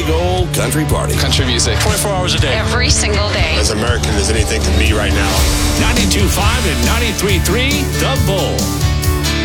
big old country party. Country music. 24 hours a day. Every single day. As American as anything can be right now. 92.5 and 93.3, The Bull.